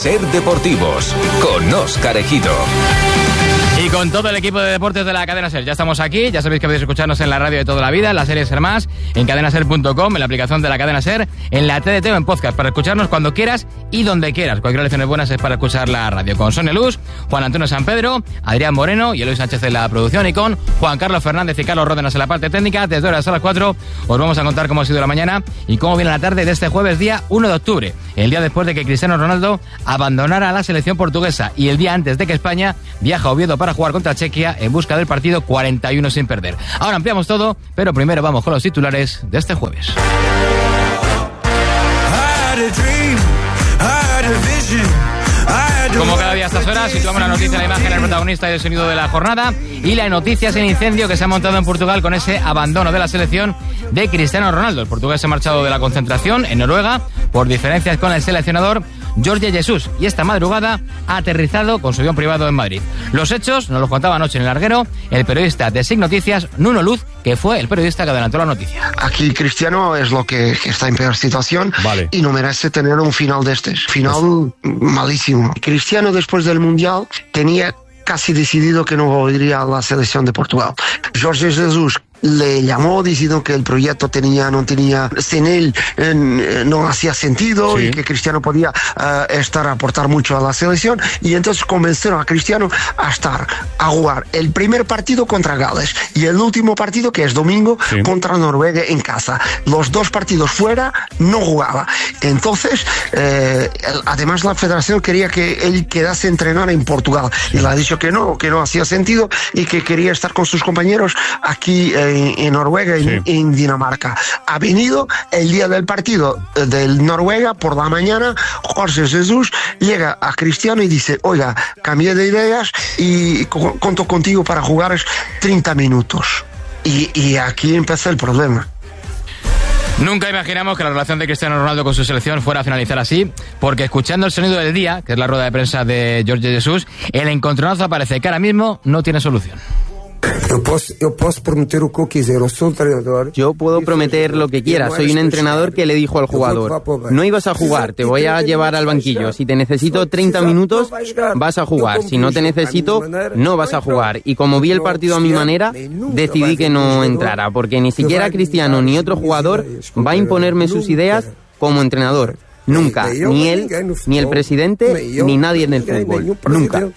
Ser Deportivos, con Óscar Ejido. Y con todo el equipo de deportes de la Cadena Ser. Ya estamos aquí, ya sabéis que podéis escucharnos en la radio de toda la vida, en la serie Ser Más, en cadenaser.com, en la aplicación de la Cadena Ser, en la TDT o en podcast, para escucharnos cuando quieras y donde quieras. Cualquier lección buenas es para escuchar la radio. Con Sonia Luz, Juan Antonio San Pedro, Adrián Moreno y Eloy Sánchez en la producción, y con Juan Carlos Fernández y Carlos Ródenas en la parte técnica. Desde ahora hasta las 4 os vamos a contar cómo ha sido la mañana y cómo viene la tarde de este jueves, día 1 de octubre, el día después de que Cristiano Ronaldo abandonara la selección portuguesa y el día antes de que España viaja a Oviedo para jugar contra Chequia en busca del partido 41 sin perder. Ahora ampliamos todo, pero primero vamos con los titulares de este jueves. Como cada día a estas horas, situamos la noticia, la imagen, el protagonista y el sonido de la jornada. Y la noticia es el incendio que se ha montado en Portugal con ese abandono de la selección de Cristiano Ronaldo. El portugués se ha marchado de la concentración en Noruega por diferencias con el seleccionador Jorge Jesus, y esta madrugada ha aterrizado con su avión privado en Madrid. Los hechos nos los contaba anoche en el larguero el periodista de SIC Noticias, Nuno Luz, que fue el periodista que adelantó la noticia. Aquí Cristiano es lo que está en peor situación, vale, y no merece tener un final de este. Final malísimo. Cristiano, después del Mundial, tenía casi decidido que no volvería a la selección de Portugal. Jorge Jesus le llamó diciendo que el proyecto no tenía, sin él no hacía sentido, sí, y que Cristiano podía aportar mucho a la selección, y entonces convencieron a Cristiano a jugar el primer partido contra Gales y el último partido, que es domingo, sí, contra Noruega en casa. Los dos partidos fuera no jugaba. Entonces además la federación quería que él quedase a entrenar en Portugal, y le ha dicho que no hacía sentido y que quería estar con sus compañeros aquí en Noruega, sí, en Dinamarca. Ha venido el día del partido del Noruega por la mañana. Jorge Jesus llega a Cristiano y dice: oiga, cambié de ideas y cuento contigo para jugar 30 minutos. Y aquí empezó el problema. Nunca imaginamos que la relación de Cristiano Ronaldo con su selección fuera a finalizar así, porque escuchando el sonido del día, que es la rueda de prensa de Jorge Jesus, el encontronazo parece que ahora mismo no tiene solución. Yo puedo prometer lo que quiera. Soy un entrenador que le dijo al jugador: no ibas a jugar, te voy a llevar al banquillo. Si te necesito 30 minutos, vas a jugar. Si no te necesito, no vas a jugar. Y como vi el partido a mi manera, decidí que no entrara, porque ni siquiera Cristiano ni otro jugador va a imponerme sus ideas como entrenador. Nunca, ni él, ni el presidente, ni nadie en el fútbol. Nunca.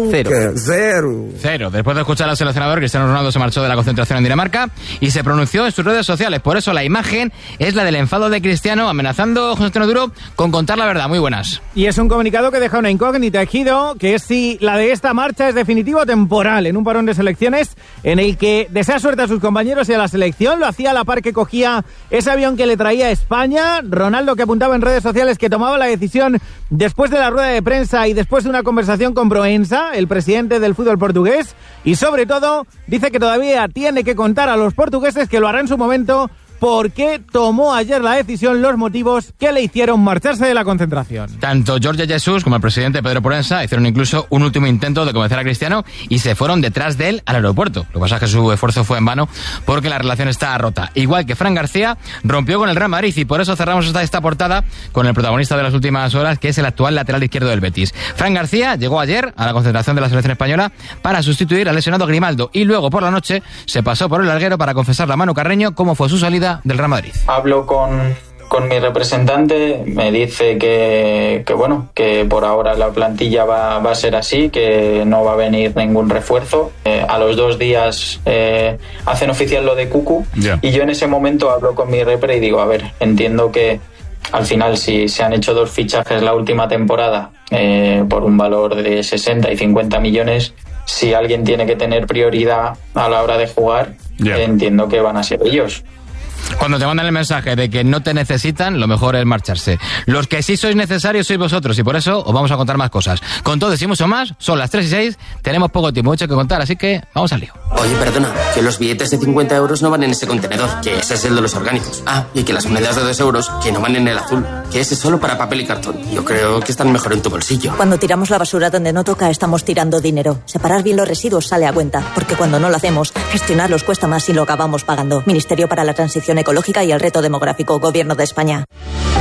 Cero. Después de escuchar al seleccionador, Cristiano Ronaldo se marchó de la concentración en Dinamarca y se pronunció en sus redes sociales. Por eso la imagen es la del enfado de Cristiano, amenazando, José Antonio Duro, con contar la verdad. Muy buenas. Y es un comunicado que deja una incógnita, Ejido, que es si la de esta marcha es definitivo o temporal, en un parón de selecciones en el que desea suerte a sus compañeros y a la selección. Lo hacía a la par que cogía ese avión que le traía a España. Ronaldo, que apuntaba en redes sociales que tomaba la decisión después de la rueda de prensa y después de una conversación con Proença, el presidente del fútbol portugués, y sobre todo dice que todavía tiene que contar a los portugueses, que lo hará en su momento, por qué tomó ayer la decisión, los motivos que le hicieron marcharse de la concentración. Tanto Jorge Jesus como el presidente Pedro Proença hicieron incluso un último intento de convencer a Cristiano y se fueron detrás de él al aeropuerto. Lo que pasa es que su esfuerzo fue en vano porque la relación está rota. Igual que Fran García rompió con el Real Madrid, y por eso cerramos esta portada con el protagonista de las últimas horas, que es el actual lateral izquierdo del Betis. Fran García llegó ayer a la concentración de la selección española para sustituir al lesionado Grimaldo, y luego por la noche se pasó por el larguero para confesarle a Manu Carreño cómo fue su salida del Real Madrid. Hablo con mi representante, me dice que bueno, que por ahora la plantilla va a ser así, que no va a venir ningún refuerzo. A los 2 días hacen oficial lo de Cucu, yeah, y yo en ese momento hablo con mi repre y digo: a ver, entiendo que al final, si se han hecho 2 fichajes la última temporada por un valor de 60 y 50 millones, si alguien tiene que tener prioridad a la hora de jugar, yeah, entiendo que van a ser ellos. Cuando te mandan el mensaje de que no te necesitan, lo mejor es marcharse. Los que sí sois necesarios sois vosotros, y por eso os vamos a contar más cosas. Con todo y mucho más, son las 3:06, tenemos poco tiempo, mucho que contar, así que vamos al lío. Oye, perdona, que los billetes de 50 euros no van en ese contenedor, que ese es el de los orgánicos. Ah, y que las monedas de 2 euros, que no van en el azul, que ese es solo para papel y cartón. Yo creo que están mejor en tu bolsillo. Cuando tiramos la basura donde no toca, estamos tirando dinero. Separar bien los residuos sale a cuenta, porque cuando no lo hacemos, gestionarlos cuesta más y lo acabamos pagando. Ministerio para la Transición Ecológica y el Reto Demográfico, Gobierno de España. En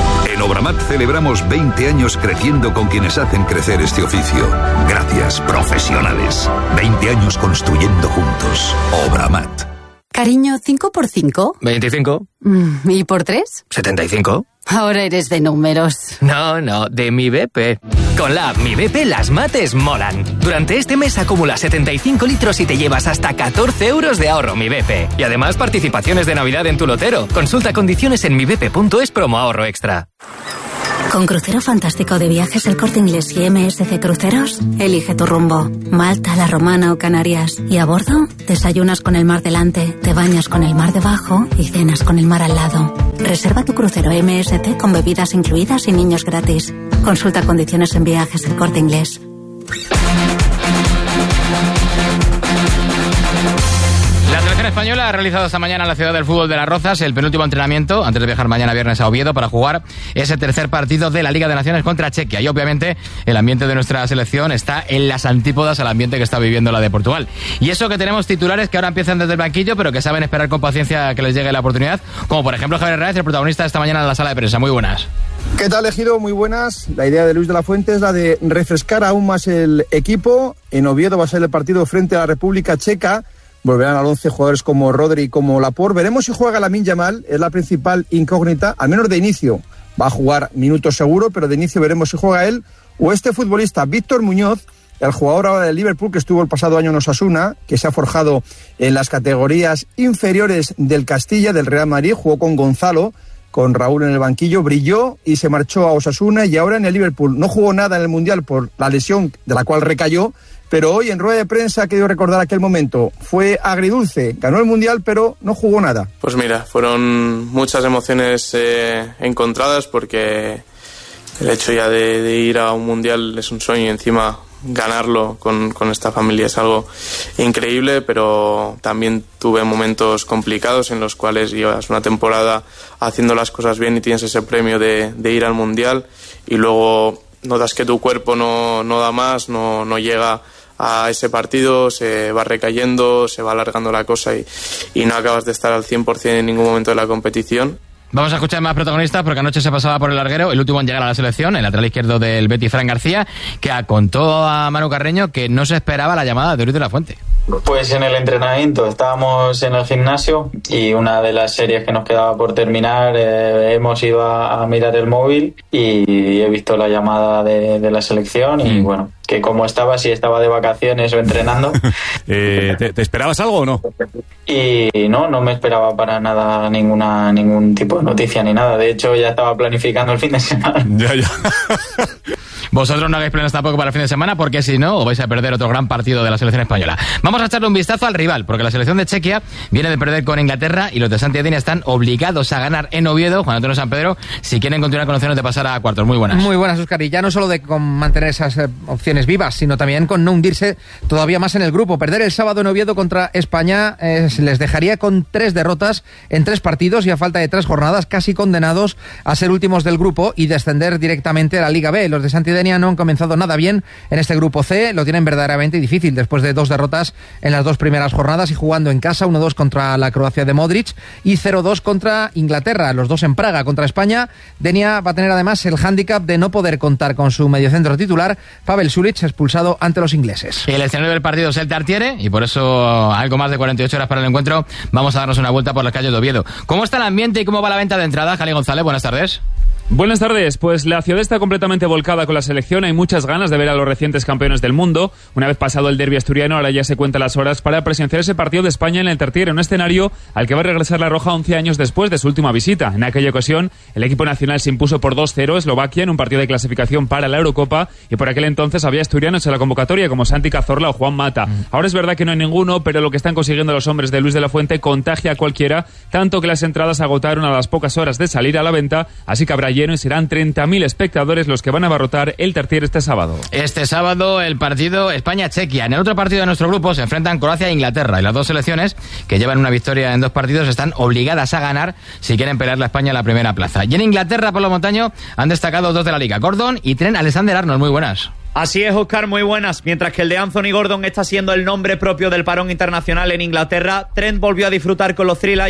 Obramat celebramos 20 años creciendo con quienes hacen crecer este oficio. Gracias, profesionales. 20 años construyendo juntos. Obramat. Cariño, ¿5 por 5? 25. ¿Y por 3? 75. Ahora eres de números. No, de Mi BP. Con la app Mi BP las mates molan. Durante este mes acumula 75 litros y te llevas hasta 14 euros de ahorro Mi BP. Y además participaciones de Navidad en tu lotero. Consulta condiciones en mibp.es promo ahorro extra. Con Crucero Fantástico de Viajes El Corte Inglés y MSC Cruceros, elige tu rumbo. Malta, La Romana o Canarias. Y a bordo, desayunas con el mar delante, te bañas con el mar debajo y cenas con el mar al lado. Reserva tu crucero MSC con bebidas incluidas y niños gratis. Consulta condiciones en Viajes El Corte Inglés. La selección española ha realizado esta mañana en la ciudad del fútbol de Las Rozas el penúltimo entrenamiento antes de viajar mañana viernes a Oviedo para jugar ese tercer partido de la Liga de Naciones contra Chequia. Y obviamente el ambiente de nuestra selección está en las antípodas al ambiente que está viviendo la de Portugal. Y eso que tenemos titulares que ahora empiezan desde el banquillo pero que saben esperar con paciencia a que les llegue la oportunidad, como por ejemplo Javier Hernández, el protagonista de esta mañana en la sala de prensa. Muy buenas. ¿Qué tal, Ejido? Muy buenas. La idea de Luis de la Fuente es la de refrescar aún más el equipo. En Oviedo va a ser el partido frente a la República Checa. Volverán al 11 jugadores como Rodri y como Laporte. Veremos si juega Lamine Yamal, es la principal incógnita, al menos de inicio. Va a jugar minutos seguro, pero de inicio veremos si juega él o este futbolista, Víctor Muñoz, el jugador ahora del Liverpool que estuvo el pasado año en Osasuna, que se ha forjado en las categorías inferiores del Castilla, del Real Madrid, jugó con Gonzalo, con Raúl en el banquillo, brilló y se marchó a Osasuna y ahora en el Liverpool. No jugó nada en el Mundial por la lesión de la cual recayó, pero hoy en rueda de prensa ha querido recordar aquel momento. Fue agridulce, ganó el Mundial, pero no jugó nada. Pues mira, fueron muchas emociones encontradas porque el hecho ya de ir a un Mundial es un sueño y encima ganarlo con esta familia es algo increíble, pero también tuve momentos complicados en los cuales llevas una temporada haciendo las cosas bien y tienes ese premio de ir al Mundial y luego notas que tu cuerpo no da más, no llega a ese partido, se va recayendo, se va alargando la cosa y no acabas de estar al 100% en ningún momento de la competición. Vamos a escuchar más protagonistas porque anoche se pasaba por el larguero el último en llegar a la selección, el lateral izquierdo del Betis, Fran García, que contó a Manu Carreño que no se esperaba la llamada de Luis de la Fuente. Pues en el entrenamiento estábamos en el gimnasio y una de las series que nos quedaba por terminar hemos ido a mirar el móvil y he visto la llamada de la selección y bueno, que como estaba, si estaba de vacaciones o entrenando. ¿Te esperabas algo o no? Y no me esperaba para nada ningún tipo de noticia ni nada. De hecho, ya estaba planificando el fin de semana. Ya. Vosotros no hagáis planes tampoco para el fin de semana porque si no os vais a perder otro gran partido de la selección española. Vamos a echarle un vistazo al rival porque la selección de Chequia viene de perder con Inglaterra y los de Santi Edina están obligados a ganar en Oviedo, Juan Antonio San Pedro, si quieren continuar con opciones de pasar a cuartos. Muy buenas. Muy buenas, Óscar. Y ya no solo con mantener esas opciones vivas, sino también con no hundirse todavía más en el grupo. Perder el sábado en Oviedo contra España les dejaría con 3 derrotas en 3 partidos y a falta de 3 jornadas casi condenados a ser últimos del grupo y descender directamente a la Liga B. Los de Santi Edina no han comenzado nada bien en este grupo C, lo tienen verdaderamente difícil después de 2 derrotas en las 2 primeras jornadas y jugando en casa 1-2 contra la Croacia de Modric y 0-2 contra Inglaterra, los 2 en Praga. Contra España, Denia va a tener además el hándicap de no poder contar con su mediocentro titular, Pavel Sulic, expulsado ante los ingleses. El escenario del partido es el Tartiere y por eso algo más de 48 horas para el encuentro vamos a darnos una vuelta por las calles de Oviedo. ¿Cómo está el ambiente y cómo va la venta de entradas? Jali González, buenas tardes. Buenas tardes, pues la ciudad está completamente volcada con la selección, hay muchas ganas de ver a los recientes campeones del mundo. Una vez pasado el derbi asturiano, ahora ya se cuentan las horas para presenciar ese partido de España en el Tartiere, un escenario al que va a regresar la Roja 11 años después de su última visita. En aquella ocasión, el equipo nacional se impuso por 2-0 a Eslovaquia en un partido de clasificación para la Eurocopa y por aquel entonces había asturianos en la convocatoria como Santi Cazorla o Juan Mata. Ahora es verdad que no hay ninguno, pero lo que están consiguiendo los hombres de Luis de la Fuente contagia a cualquiera, tanto que las entradas agotaron a las pocas horas de salir a la venta, así que habrá lleno y serán 30.000 espectadores los que van a abarrotar el Tartiere este sábado. Este sábado el partido España-Chequia. En el otro partido de nuestro grupo se enfrentan Croacia e Inglaterra y las dos selecciones que llevan una victoria en 2 partidos están obligadas a ganar si quieren pelear la España en la primera plaza. Y en Inglaterra, por lo montaño, han destacado 2 de la Liga, Gordon y Trent Alexander-Arnold. Muy buenas. Así es, Óscar, muy buenas. Mientras que el de Anthony Gordon está siendo el nombre propio del parón internacional en Inglaterra, Trent volvió a disfrutar con los Three Lions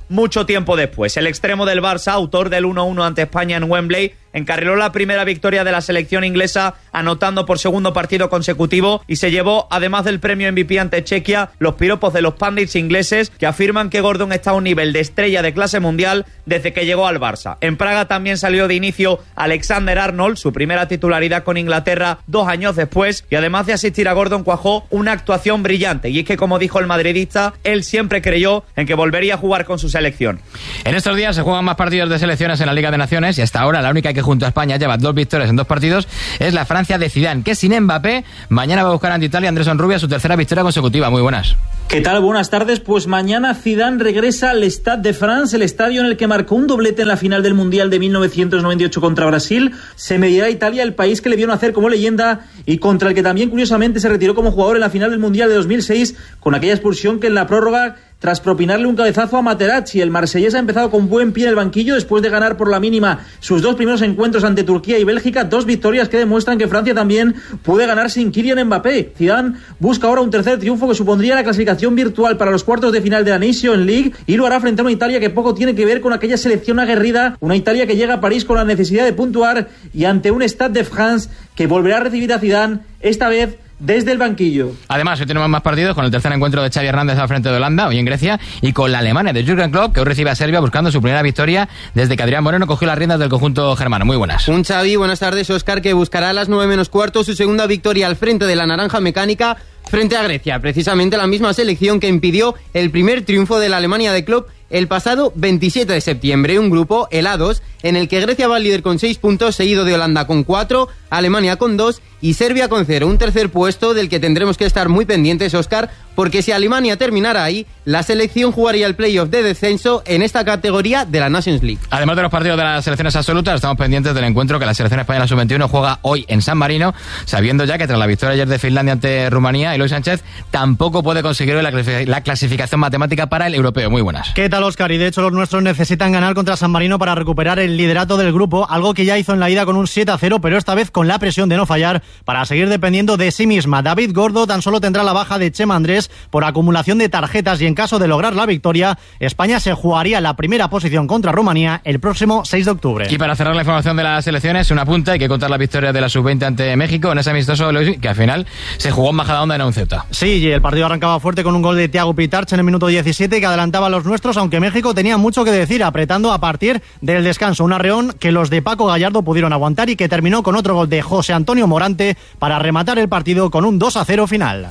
mucho tiempo después. El extremo del Barça, autor del 1-1 ante España en Wembley, encarriló la primera victoria de la selección inglesa anotando por segundo partido consecutivo y se llevó, además del premio MVP ante Chequia, los piropos de los pundits ingleses que afirman que Gordon está a un nivel de estrella de clase mundial desde que llegó al Barça. En Praga también salió de inicio Alexander-Arnold, su primera titularidad con Inglaterra 2 años después, y además de asistir a Gordon cuajó una actuación brillante, y es que, como dijo el madridista, él siempre creyó en que volvería a jugar con su selección. En estos días se juegan más partidos de selecciones en la Liga de Naciones y hasta ahora la única que junto a España lleva 2 victorias en 2 partidos es la Francia de Zidane, que sin Mbappé mañana va a buscar ante Italia Andrés Onrubia su tercera victoria consecutiva. Muy buenas. ¿Qué tal? Buenas tardes. Pues mañana Zidane regresa al Stade de France, el estadio en el que marcó un doblete en la final del Mundial de 1998 contra Brasil. Se medirá a Italia, el país que le vio nacer como leyenda y contra el que también curiosamente se retiró como jugador en la final del Mundial de 2006 con aquella expulsión que en la prórroga, tras propinarle un cabezazo a Materazzi. El marsellés ha empezado con buen pie en el banquillo después de ganar por la mínima sus 2 primeros encuentros ante Turquía y Bélgica, 2 victorias que demuestran que Francia también puede ganar sin Kylian Mbappé. Zidane busca ahora un tercer triunfo que supondría la clasificación virtual para los cuartos de final de la Nation League y lo hará frente a una Italia que poco tiene que ver con aquella selección aguerrida, una Italia que llega a París con la necesidad de puntuar y ante un Stade de France que volverá a recibir a Zidane, esta vez desde el banquillo. Además, hoy tenemos más partidos con el tercer encuentro de Xavi Hernández al frente de Holanda, hoy en Grecia, y con la Alemania de Jürgen Klopp, que hoy recibe a Serbia buscando su primera victoria desde que Adrián Moreno cogió las riendas del conjunto germano. Muy buenas. Un Xavi, buenas tardes, Óscar, que buscará a las 9:15 su segunda victoria al frente de la Naranja Mecánica frente a Grecia, precisamente la misma selección que impidió el primer triunfo de la Alemania de Klopp el pasado 27 de septiembre. Un grupo, el A2, en el que Grecia va líder con 6 puntos, seguido de Holanda con 4, Alemania con 2 y Serbia con 0. Un tercer puesto del que tendremos que estar muy pendientes, Óscar, porque si Alemania terminara ahí, la selección jugaría el playoff de descenso en esta categoría de la Nations League. Además de los partidos de las selecciones absolutas, estamos pendientes del encuentro que la selección española sub-21 juega hoy en San Marino, sabiendo ya que tras la victoria ayer de Finlandia ante Rumanía, Eloy Sánchez tampoco puede conseguir hoy la clasificación matemática para el europeo. Muy buenas. ¿Qué tal, Óscar? Y de hecho los nuestros necesitan ganar contra San Marino para recuperar el liderato del grupo, algo que ya hizo en la ida con un 7-0, pero esta vez con la presión de no fallar para seguir dependiendo de sí misma. David Gordo tan solo tendrá la baja de Chema Andrés por acumulación de tarjetas y en caso de lograr la victoria, España se jugaría la primera posición contra Rumanía el próximo 6 de octubre. Y para cerrar la información de las selecciones, una punta, hay que contar la victoria de la sub-20 ante México en ese amistoso que al final se jugó en Majadahonda en un Ceuta. Sí, y el partido arrancaba fuerte con un gol de Thiago Pitarch en el minuto 17 que adelantaba a los nuestros, aunque México tenía mucho que decir, apretando a partir del descanso. Un arreón que los de Paco Gallardo pudieron aguantar y que terminó con otro gol de José Antonio Morante para rematar el partido con un 2-0 final.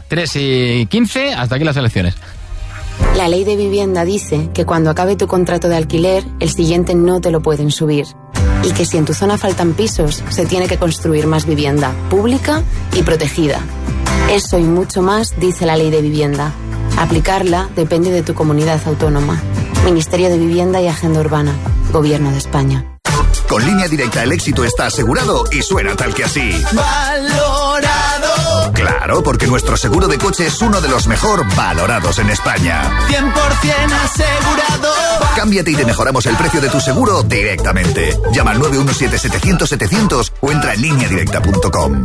3:15, hasta aquí las elecciones. La ley de vivienda dice que cuando acabe tu contrato de alquiler, el siguiente no te lo pueden subir. Y que si en tu zona faltan pisos, se tiene que construir más vivienda pública y protegida. Eso y mucho más dice la ley de vivienda. Aplicarla depende de tu comunidad autónoma. Ministerio de Vivienda y Agenda Urbana. Gobierno de España. Con Línea Directa el éxito está asegurado y suena tal que así. ¡Valorado! Claro, porque nuestro seguro de coche es uno de los mejor valorados en España. 100% asegurado. Cámbiate y te mejoramos el precio de tu seguro directamente. Llama al 917-700-700 o entra en lineadirecta.com.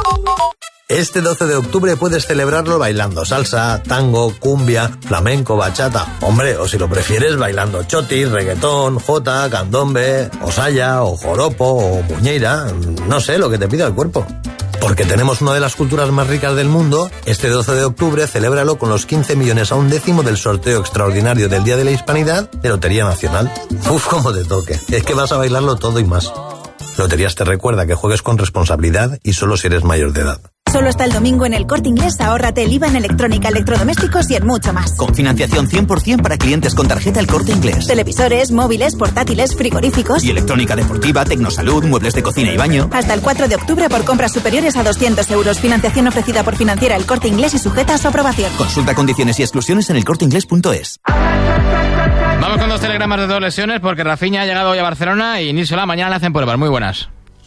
Este 12 de octubre puedes celebrarlo bailando salsa, tango, cumbia, flamenco, bachata. Hombre, o si lo prefieres, bailando chotis, reggaetón, jota, candombe, o saya, o joropo, o muñeira. No sé, lo que te pida el cuerpo. Porque tenemos una de las culturas más ricas del mundo, este 12 de octubre celébralo con los 15 millones a un décimo del sorteo extraordinario del Día de la Hispanidad de Lotería Nacional. Uf, cómo te toque. Es que vas a bailarlo todo y más. Loterías te recuerda que juegues con responsabilidad y solo si eres mayor de edad. Solo hasta el domingo en El Corte Inglés, ahórrate el IVA en electrónica, electrodomésticos y en mucho más. Con financiación 100% para clientes con tarjeta El Corte Inglés. Televisores, móviles, portátiles, frigoríficos. Y electrónica deportiva, tecnosalud, muebles de cocina y baño. Hasta el 4 de octubre por compras superiores a 200 euros. Financiación ofrecida por Financiera El Corte Inglés y sujeta a su aprobación. Consulta condiciones y exclusiones en elcorteinglés.es. Vamos con 2 telegramas de 2 lesiones porque Rafinha ha llegado hoy a Barcelona y Nil Solá mañana le hacen pruebas. Muy buenas.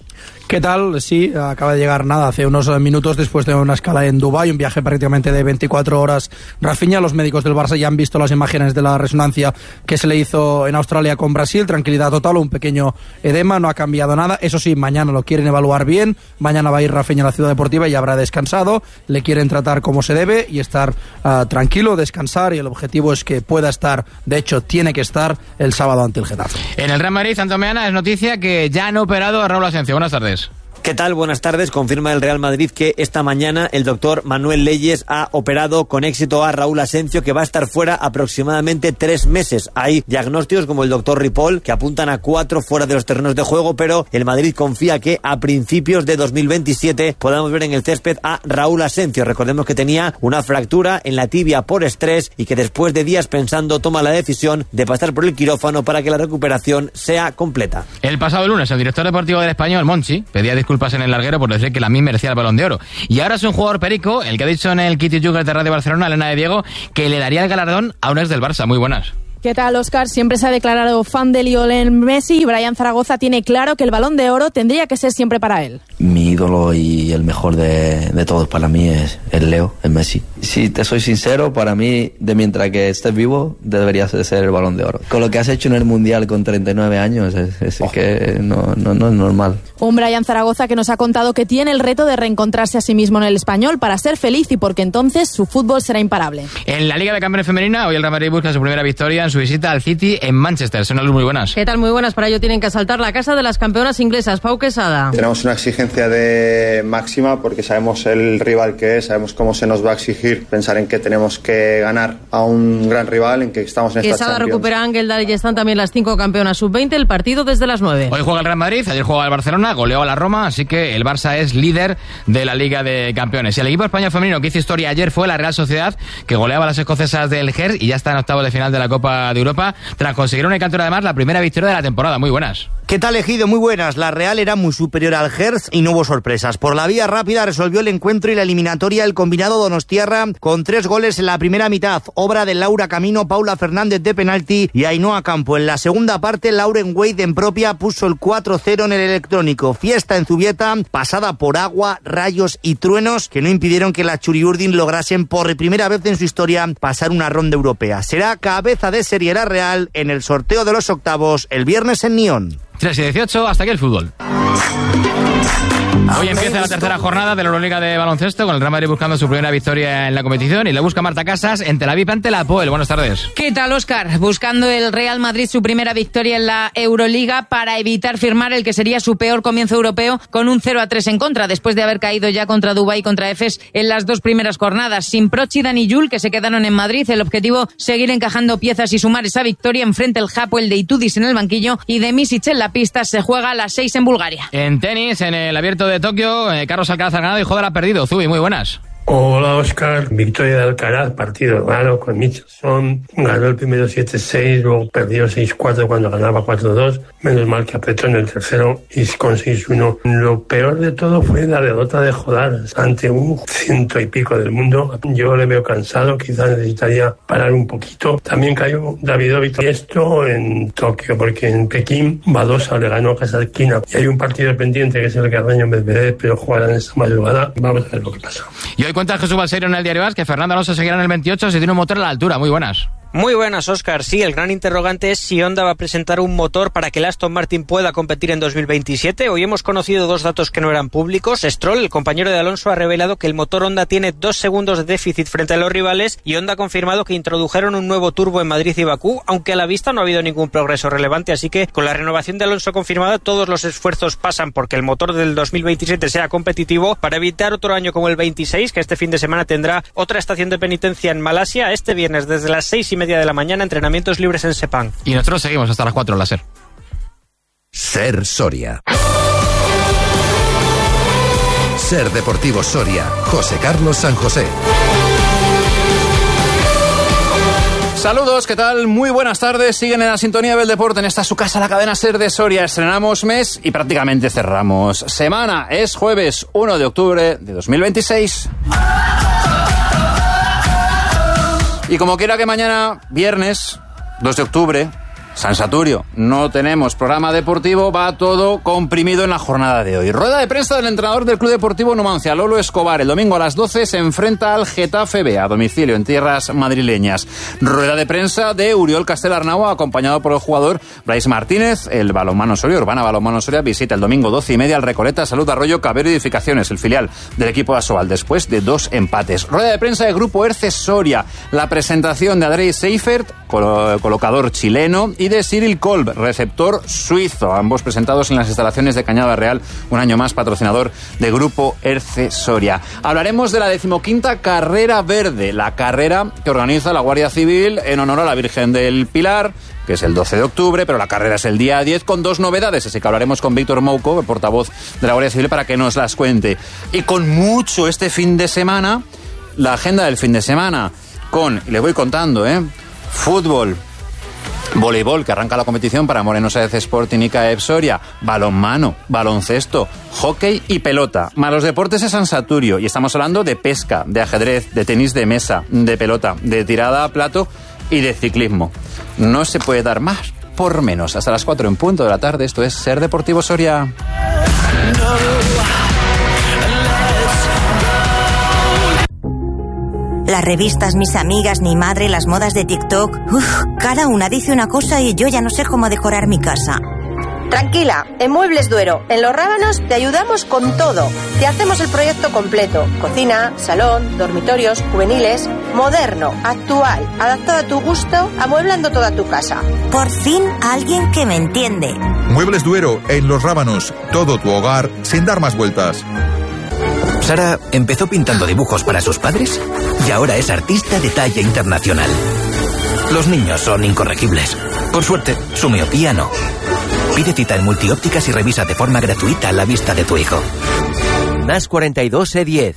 ¿Qué tal? Sí, acaba de llegar hace unos minutos después de una escala en Dubái, un viaje prácticamente de 24 horas. Rafinha, los médicos del Barça ya han visto las imágenes de la resonancia que se le hizo en Australia con Brasil. Tranquilidad total, un pequeño edema, no ha cambiado nada. Eso sí, mañana lo quieren evaluar bien. Mañana va a ir Rafinha a la Ciudad Deportiva y habrá descansado. Le quieren tratar como se debe y estar tranquilo, descansar, y el objetivo es que pueda estar, de hecho tiene que estar, el sábado ante el Getafe. En el Real Madrid, Santo Meana, es noticia que ya han operado a Raúl Asencio. Buenas tardes. ¿Qué tal? Buenas tardes. Confirma el Real Madrid que esta mañana el doctor Manuel Leyes ha operado con éxito a Raúl Asencio, que va a estar fuera aproximadamente 3 meses. Hay diagnósticos como el doctor Ripoll que apuntan a 4 fuera de los terrenos de juego, pero el Madrid confía que a principios de 2027 podamos ver en el césped a Raúl Asencio. Recordemos que tenía una fractura en la tibia por estrés y que después de días pensando toma la decisión de pasar por el quirófano para que la recuperación sea completa. El pasado lunes el director deportivo del Español, Monchi, pedía disculpas en el larguero por decir que Lamine merecía el Balón de Oro. Y ahora es un jugador perico el que ha dicho en el Kitty Jugger de Radio Barcelona, Elena de Diego, que le daría el galardón a un ex del Barça. Muy buenas. ¿Qué tal, Óscar? Siempre se ha declarado fan de Lionel Messi y Brian Zaragoza tiene claro que el Balón de Oro tendría que ser siempre para él. Mi ídolo y el mejor de todos para mí es el Leo, el Messi. Si te soy sincero, para mí, de mientras que estés vivo, deberías de ser el Balón de Oro. Con lo que has hecho en el Mundial con 39 años, es que no es normal. Un Brian Zaragoza que nos ha contado que tiene el reto de reencontrarse a sí mismo en el Español para ser feliz y porque entonces su fútbol será imparable. En la Liga de Campeones Femenina, hoy el Real Madrid busca su primera victoria en su visita al City en Manchester. Son muy buenas. ¿Qué tal? Muy buenas. Para ello tienen que asaltar la casa de las campeonas inglesas. Pau Quesada. Tenemos una exigencia de máxima porque sabemos el rival que es, sabemos cómo se nos va a exigir, pensar en que tenemos que ganar a un gran rival, en que estamos en esta Quesada Champions. recupera a Ángel y están también las 5 campeonas sub-20, el partido desde las 9. Hoy juega el Real Madrid, ayer jugaba el Barcelona, goleó a la Roma, así que el Barça es líder de la Liga de Campeones. Y el equipo español femenino que hizo historia ayer fue la Real Sociedad, que goleaba a las escocesas del Gers y ya está en octavos de final de la Copa de Europa, tras conseguir una cantora además la primera victoria de la temporada. Muy buenas. ¿Qué tal, Ejido? Muy buenas. La Real era muy superior al Gers y no hubo sorpresas. Por la vía rápida resolvió el encuentro y la eliminatoria el combinado donostiarra con 3 goles en la primera mitad, obra de Laura Camino, Paula Fernández de penalti y Ainhoa Campo. En la segunda parte, Lauren Wade en propia puso el 4-0 en el electrónico. Fiesta en Zubieta, pasada por agua, rayos y truenos que no impidieron que las Churiurdin lograsen por primera vez en su historia pasar una ronda europea. Será cabeza de serie la Real en el sorteo de los octavos el viernes en Nyon. 3:18, hasta aquí el fútbol. Hoy empieza la tercera jornada de la Euroliga de baloncesto, con el Real Madrid buscando su primera victoria en la competición y le busca Marta Casas en Tel Aviv ante la Apoel. Buenas tardes. ¿Qué tal, Óscar? Buscando el Real Madrid su primera victoria en la Euroliga para evitar firmar el que sería su peor comienzo europeo con un 0-3 en contra, después de haber caído ya contra Dubái y contra Efes en las 2 primeras jornadas. Sin Proch y Dani Jul, que se quedaron en Madrid, el objetivo seguir encajando piezas y sumar esa victoria. Enfrente el Hapoel de Itudis en el banquillo y de Misic en la pista. Se juega a las 6 en Bulgaria. En tenis, en el Abierto de Tokio, Carlos Alcaraz ha ganado y Joder ha perdido. Zubi, muy buenas. Hola, Óscar. Victoria de Alcaraz, partido raro con Michelson. Ganó el primero 7-6, luego perdió 6-4 cuando ganaba 4-2. Menos mal que apretó en el tercero y con 6-1. Lo peor de todo fue la derrota de Jodar ante un 100 y pico del mundo. Yo le veo cansado, quizás necesitaría parar un poquito. También cayó Davidovich. Y esto en Tokio, porque en Pekín Badosa le ganó a Kasatkina. Y hay un partido pendiente que es el Carreño Medvedev, pero jugarán esta madrugada. Vamos a ver lo que pasa. Y hoy cuenta Jesús Balseiro en el Diario AS que Fernando Alonso seguirá en el 28 si tiene un motor a la altura. Muy buenas. Muy buenas, Óscar. Sí, el gran interrogante es si Honda va a presentar un motor para que el Aston Martin pueda competir en 2027. Hoy hemos conocido 2 datos que no eran públicos. Stroll, el compañero de Alonso, ha revelado que el motor Honda tiene 2 segundos de déficit frente a los rivales y Honda ha confirmado que introdujeron un nuevo turbo en Madrid y Bakú, aunque a la vista no ha habido ningún progreso relevante, así que con la renovación de Alonso confirmada, todos los esfuerzos pasan porque el motor del 2027 sea competitivo para evitar otro año como el 26, que este fin de semana tendrá otra estación de penitencia en Malasia. Este viernes desde las 6:30 de la mañana, entrenamientos libres en Sepang. Y nosotros seguimos hasta las 4 en la SER. SER Soria. SER Deportivo Soria. José Carlos San José. Saludos, ¿qué tal? Muy buenas tardes. Siguen en la sintonía del deporte en esta su casa, la cadena SER de Soria. Estrenamos mes y prácticamente cerramos semana. Es jueves 1 de octubre de 2026. Y como quiera que mañana, viernes 2 de octubre, San Saturio, no tenemos programa deportivo, va todo comprimido en la jornada de hoy. Rueda de prensa del entrenador del Club Deportivo Numancia, Lolo Escobar. El domingo a las 12 se enfrenta al Getafe B, a domicilio en tierras madrileñas. Rueda de prensa de Uriol Castelarnau, acompañado por el jugador Brais Martínez. El Balonmano Soria, Urbana Balonmano Soria, visita el domingo 12:30 al Recoleta Salud Arroyo Cabero Edificaciones, el filial del equipo Asoal, después de 2 empates. Rueda de prensa del Grupo Erce Soria, la presentación de Andrei Seifert, colocador chileno, y de Cyril Kolb, receptor suizo, ambos presentados en las instalaciones de Cañada Real, un año más patrocinador de Grupo Erce Soria. Hablaremos de la 15ª Carrera Verde, la carrera que organiza la Guardia Civil en honor a la Virgen del Pilar, que es el 12 de octubre, pero la carrera es el día 10 con 2 novedades, así que hablaremos con Víctor Mouco, el portavoz de la Guardia Civil, para que nos las cuente. Y con mucho este fin de semana, la agenda del fin de semana, y les voy contando, fútbol, voleibol, que arranca la competición para Moreno Sáez Sporting y CAEP Soria, balonmano, baloncesto, hockey y pelota, más los deportes de San Saturio, y estamos hablando de pesca, de ajedrez, de tenis de mesa, de pelota, de tirada a plato y de ciclismo. No se puede dar más por menos. Hasta las 4 en punto de la tarde. Esto es Ser Deportivo Soria. Las revistas, mis amigas, mi madre, las modas de TikTok. Cada una dice una cosa y yo ya no sé cómo decorar mi casa. Tranquila, en Muebles Duero, en Los Rábanos, te ayudamos con todo. Te hacemos el proyecto completo. Cocina, salón, dormitorios, juveniles, moderno, actual, adaptado a tu gusto, amueblando toda tu casa. Por fin alguien que me entiende. Muebles Duero, en Los Rábanos. Todo tu hogar sin dar más vueltas. Sara empezó pintando dibujos para sus padres y ahora es artista de talla internacional. Los niños son incorregibles. Por suerte, su miopía no. Pide cita en Multiópticas y revisa de forma gratuita la vista de tu hijo. NAS 42 E10.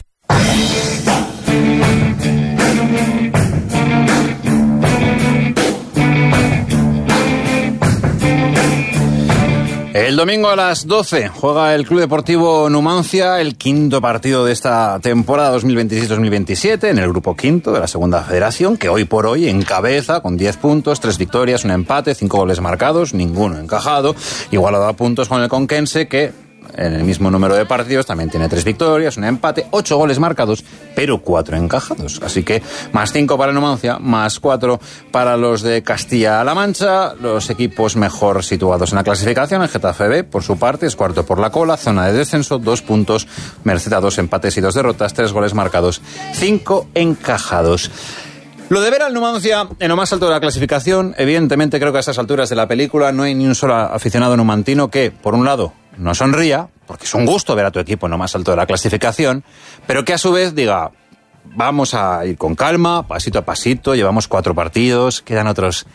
El domingo a las 12 juega el Club Deportivo Numancia el 5º partido de esta temporada 2026-2027 en el grupo 5 de la Segunda Federación, que hoy por hoy encabeza con 10 puntos, 3 victorias, un empate, 5 goles marcados, ninguno encajado, igualado a puntos con el Conquense, que en el mismo número de partidos también tiene 3 victorias, un empate, 8 goles marcados, pero 4 encajados. Así que más 5 para Numancia, más 4 para los de Castilla-La Mancha. Los equipos mejor situados en la clasificación, el Getafe B, por su parte, es cuarto por la cola, zona de descenso, 2 puntos, merced a 2 empates y 2 derrotas, 3 goles marcados, 5 encajados. Lo de ver al Numancia en lo más alto de la clasificación, evidentemente creo que a estas alturas de la película no hay ni un solo aficionado numantino que, por un lado, no sonría, porque es un gusto ver a tu equipo en lo más alto de la clasificación, pero que a su vez diga, vamos a ir con calma, pasito a pasito, llevamos 4 partidos, quedan otros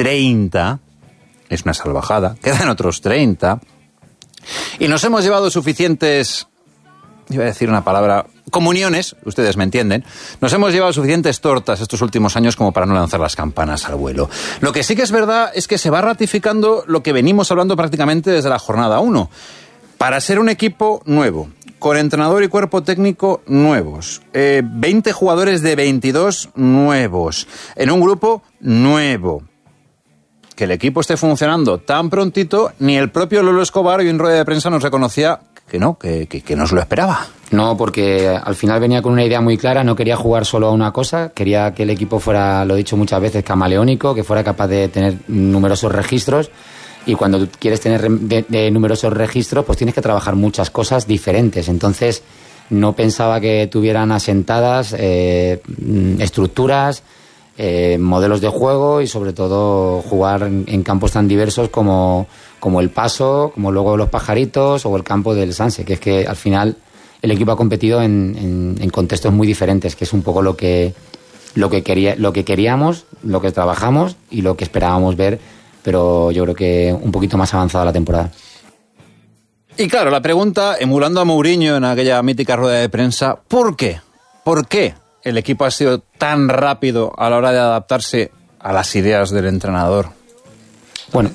30, es una salvajada, quedan otros 30, y nos hemos llevado suficientes, iba a decir una palabra, comuniones, ustedes me entienden, nos hemos llevado suficientes tortas estos últimos años como para no lanzar las campanas al vuelo. Lo que sí que es verdad es que se va ratificando lo que venimos hablando prácticamente desde la jornada 1. Para ser un equipo nuevo, con entrenador y cuerpo técnico nuevos, 20 jugadores de 22 nuevos, en un grupo nuevo, que el equipo esté funcionando tan prontito, ni el propio Lolo Escobar hoy en rueda de prensa nos reconocía que no, que no se lo esperaba. No, porque al final venía con una idea muy clara, no quería jugar solo a una cosa, quería que el equipo fuera, lo he dicho muchas veces, camaleónico, que fuera capaz de tener numerosos registros, y cuando tú quieres tener de numerosos registros, pues tienes que trabajar muchas cosas diferentes. Entonces, no pensaba que tuvieran asentadas estructuras, modelos de juego y sobre todo jugar en campos tan diversos como el Paso, como luego los Pajaritos o el campo del Sanse, que es que al final el equipo ha competido en contextos muy diferentes, que es un poco lo que queríamos, lo que trabajamos y lo que esperábamos ver, pero yo creo que un poquito más avanzada la temporada. Y claro, la pregunta, emulando a Mourinho en aquella mítica rueda de prensa, ¿por qué? ¿Por qué el equipo ha sido tan rápido a la hora de adaptarse a las ideas del entrenador? Bueno,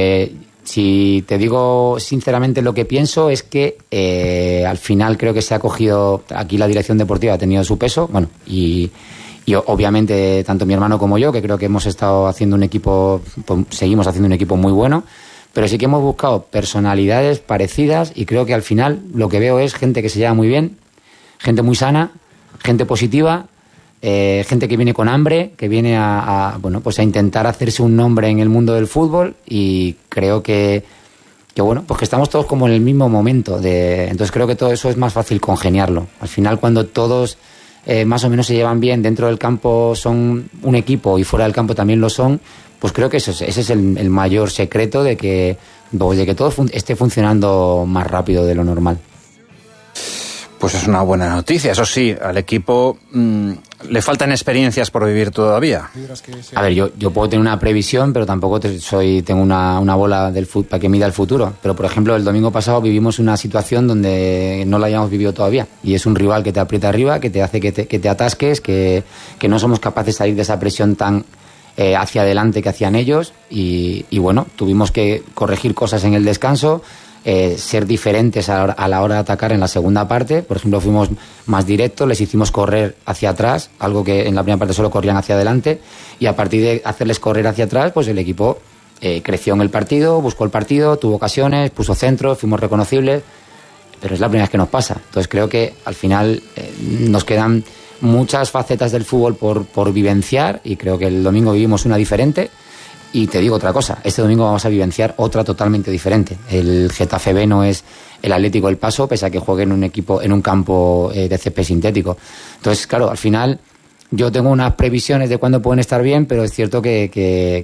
si te digo sinceramente lo que pienso es que al final creo que se ha cogido, aquí la dirección deportiva ha tenido su peso, bueno, y Y obviamente tanto mi hermano como yo, que creo que hemos estado haciendo un equipo, seguimos haciendo un equipo muy bueno, pero sí que hemos buscado personalidades parecidas y creo que al final lo que veo es gente que se lleva muy bien, gente muy sana, gente positiva, gente que viene con hambre, que viene a intentar hacerse un nombre en el mundo del fútbol, y creo que estamos todos como en el mismo momento. Entonces creo que todo eso es más fácil congeniarlo. Al final, cuando todos más o menos se llevan bien, dentro del campo son un equipo y fuera del campo también lo son, pues creo que ese es el mayor secreto de que todo esté funcionando más rápido de lo normal. Pues es una buena noticia. Eso sí, al equipo le faltan experiencias por vivir todavía. A ver, yo puedo tener una previsión, pero tampoco tengo una bola del fútbol para que mida el futuro. Pero, por ejemplo, el domingo pasado vivimos una situación donde no la hayamos vivido todavía. Y es un rival que te aprieta arriba, que te hace que te atasques, que no somos capaces de salir de esa presión tan hacia adelante que hacían ellos. Y bueno, tuvimos que corregir cosas en el descanso, ser diferentes a la hora de atacar en la segunda parte. Por ejemplo, fuimos más directos, les hicimos correr hacia atrás, algo que en la primera parte solo corrían hacia adelante, y a partir de hacerles correr hacia atrás, pues el equipo creció en el partido, buscó el partido, tuvo ocasiones, puso centros, fuimos reconocibles, pero es la primera vez que nos pasa. Entonces creo que al final nos quedan muchas facetas del fútbol por vivenciar, y creo que el domingo vivimos una diferente. Y te digo otra cosa, este domingo vamos a vivenciar otra totalmente diferente. El Getafe B no es el Atlético del Paso, pese a que juegue en un campo de césped sintético. Entonces, claro, al final yo tengo unas previsiones de cuándo pueden estar bien, pero es cierto que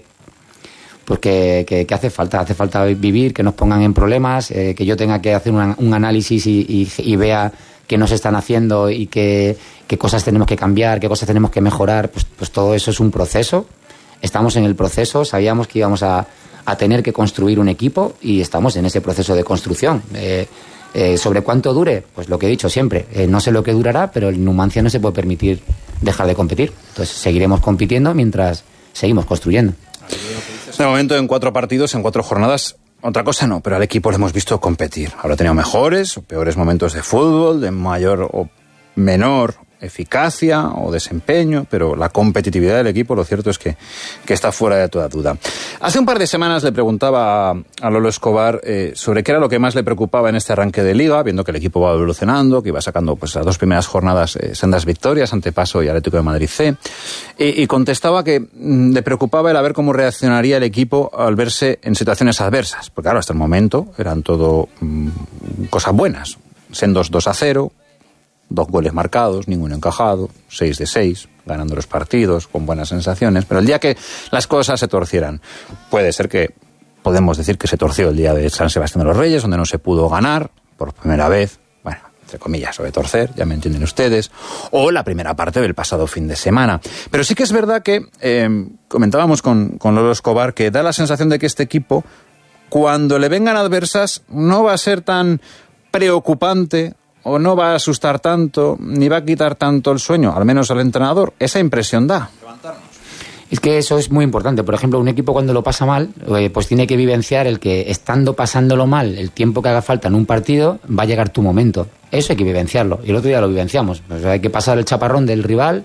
hace falta vivir, que nos pongan en problemas, que yo tenga que hacer un análisis y vea qué nos están haciendo y qué cosas tenemos que cambiar, qué cosas tenemos que mejorar. Pues todo eso es un proceso. Estamos en el proceso, sabíamos que íbamos a tener que construir un equipo y estamos en ese proceso de construcción. ¿Sobre cuánto dure? Pues lo que he dicho siempre, no sé lo que durará, pero el Numancia no se puede permitir dejar de competir. Entonces seguiremos compitiendo mientras seguimos construyendo. De momento, en 4 partidos, en 4 jornadas, otra cosa no, pero al equipo lo hemos visto competir. Habrá tenido mejores o peores momentos de fútbol, de mayor o menor eficacia o desempeño, pero la competitividad del equipo, lo cierto es que está fuera de toda duda. Hace un par de semanas le preguntaba a Lolo Escobar sobre qué era lo que más le preocupaba en este arranque de Liga, viendo que el equipo va evolucionando, que iba sacando pues las 2 primeras jornadas sendas victorias ante Paso y Atlético de Madrid C, y contestaba que le preocupaba el a ver cómo reaccionaría el equipo al verse en situaciones adversas, porque claro, hasta el momento eran todo cosas buenas, sendos 2-0, 2 goles marcados, ninguno encajado, 6 de 6, ganando los partidos, con buenas sensaciones, pero el día que las cosas se torcieran, puede ser que podemos decir que se torció el día de San Sebastián de los Reyes, donde no se pudo ganar por primera vez, bueno, entre comillas, sobre torcer, ya me entienden ustedes, o la primera parte del pasado fin de semana. Pero sí que es verdad que comentábamos con Lolo Escobar que da la sensación de que este equipo, cuando le vengan adversas, no va a ser tan preocupante o no va a asustar tanto, ni va a quitar tanto el sueño, al menos al entrenador. Esa impresión da. Es que eso es muy importante. Por ejemplo, un equipo cuando lo pasa mal, pues tiene que vivenciar el que pasándolo mal, el tiempo que haga falta en un partido, va a llegar tu momento. Eso hay que vivenciarlo. Y el otro día lo vivenciamos. O sea, hay que pasar el chaparrón del rival,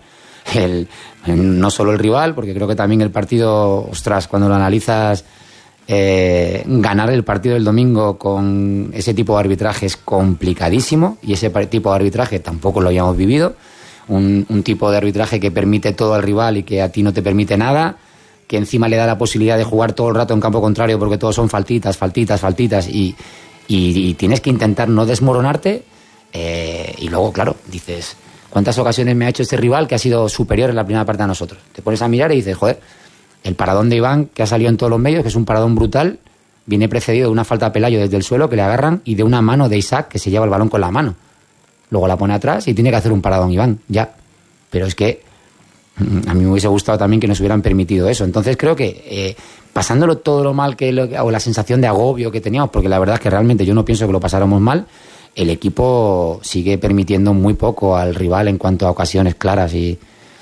no solo el rival, porque creo que también el partido, ostras, cuando lo analizas, ganar el partido del domingo con ese tipo de arbitraje es complicadísimo, y ese tipo de arbitraje tampoco lo habíamos vivido. Un tipo de arbitraje que permite todo al rival y que a ti no te permite nada, que encima le da la posibilidad de jugar todo el rato en campo contrario porque todos son faltitas y tienes que intentar no desmoronarte, y luego, claro, dices, ¿cuántas ocasiones me ha hecho este rival que ha sido superior en la primera parte a nosotros? Te pones a mirar y dices, joder, el paradón de Iván, que ha salido en todos los medios, que es un paradón brutal, viene precedido de una falta a Pelayo desde el suelo que le agarran y de una mano de Isaac que se lleva el balón con la mano. Luego la pone atrás y tiene que hacer un paradón Iván, ya. Pero es que a mí me hubiese gustado también que nos hubieran permitido eso. Entonces creo que pasándolo todo lo mal o la sensación de agobio que teníamos, porque la verdad es que realmente yo no pienso que lo pasáramos mal, el equipo sigue permitiendo muy poco al rival en cuanto a ocasiones claras y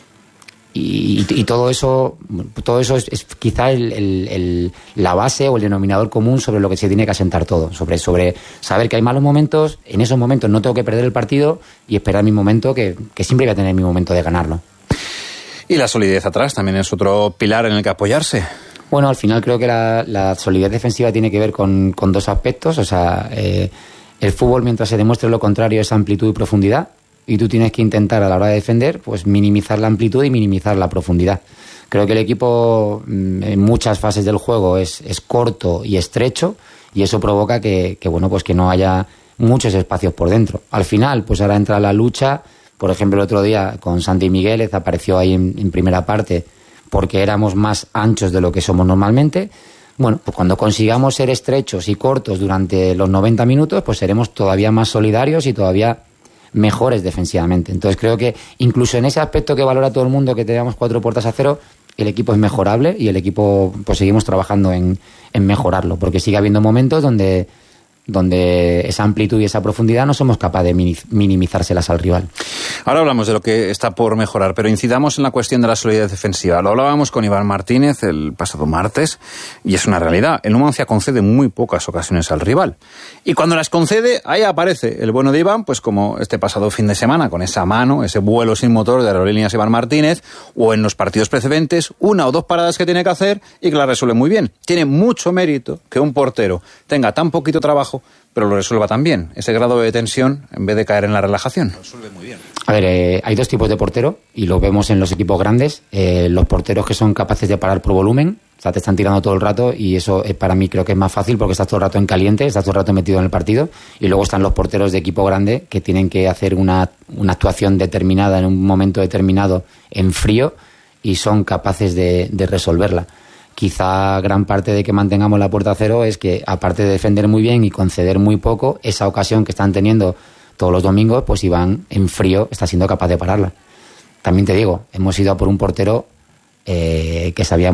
todo eso es quizá la base o el denominador común sobre lo que se tiene que asentar todo, sobre saber que hay malos momentos, en esos momentos no tengo que perder el partido y esperar mi momento, que siempre voy a tener mi momento de ganarlo. Y la solidez atrás también es otro pilar en el que apoyarse. Bueno, al final creo que la solidez defensiva tiene que ver con dos aspectos. O sea, el fútbol, mientras se demuestre lo contrario, es amplitud y profundidad. Y tú tienes que intentar, a la hora de defender, pues minimizar la amplitud y minimizar la profundidad. Creo que el equipo en muchas fases del juego es corto y estrecho, y eso provoca que no haya muchos espacios por dentro. Al final, pues ahora entra la lucha. Por ejemplo, el otro día con Santi Migueles apareció ahí en primera parte porque éramos más anchos de lo que somos normalmente. Bueno, pues cuando consigamos ser estrechos y cortos durante los 90 minutos, pues seremos todavía más solidarios y todavía mejores defensivamente. Entonces creo que incluso en ese aspecto que valora todo el mundo, que teníamos 4-0, el equipo es mejorable y el equipo pues seguimos trabajando en mejorarlo, porque sigue habiendo momentos donde esa amplitud y esa profundidad no somos capaces de minimizárselas al rival. Ahora hablamos de lo que está por mejorar, pero incidamos en la cuestión de la solidez defensiva. Lo hablábamos con Iván Martínez el pasado martes, y es una realidad. El Numancia concede muy pocas ocasiones al rival. Y cuando las concede, ahí aparece el bueno de Iván, pues como este pasado fin de semana, con esa mano, ese vuelo sin motor de Aerolíneas Iván Martínez, o en los partidos precedentes, 1 o 2 paradas que tiene que hacer y que las resuelve muy bien. Tiene mucho mérito que un portero tenga tan poquito trabajo, pero lo resuelva también. Ese grado de tensión, en vez de caer en la relajación. Lo resuelve muy bien. A ver, hay dos tipos de portero, y lo vemos en los equipos grandes. Los porteros que son capaces de parar por volumen, o sea, te están tirando todo el rato, y eso para mí creo que es más fácil porque estás todo el rato en caliente, estás todo el rato metido en el partido. Y luego están los porteros de equipo grande que tienen que hacer una actuación determinada en un momento determinado en frío, y son capaces de resolverla. Quizá gran parte de que mantengamos la puerta a cero es que, aparte de defender muy bien y conceder muy poco, esa ocasión que están teniendo todos los domingos, pues Iván en frío está siendo capaz de pararla. También te digo, hemos ido a por un portero que sabía